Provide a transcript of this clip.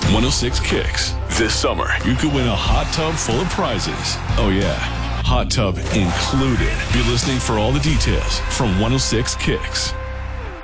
106 Kicks. This summer, you could win a hot tub full of prizes. Oh, yeah. Hot tub included. Be listening for all the details from 106 Kicks.